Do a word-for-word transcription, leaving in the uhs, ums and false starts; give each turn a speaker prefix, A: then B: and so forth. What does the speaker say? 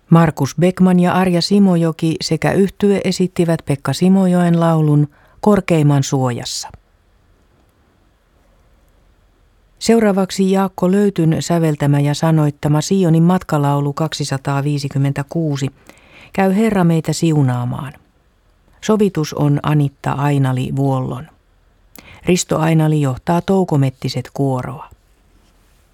A: Markus Beckman ja Arja Simojoki sekä yhtye esittivät Pekka Simojoen laulun Korkeimman suojassa. Seuraavaksi Jaakko Löytyn säveltämä ja sanoittama Sionin matkalaulu kaksisataaviisikymmentäkuusi. Käy Herra meitä siunaamaan. Sovitus on Anitta Ainali Vuollon. Risto Ainali johtaa Toukomettiset kuoroa.